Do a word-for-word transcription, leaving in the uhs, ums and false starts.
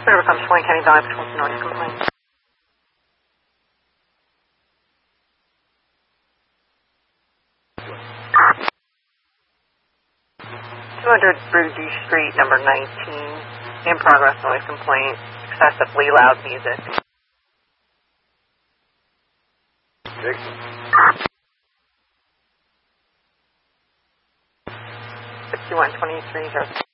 Whatever comes, Swain County Valley Patrol, noise complaint. two hundred Brugge Street, number nineteen. In progress, noise complaint. Excessively loud music. Dixon. sixty-one twenty-three,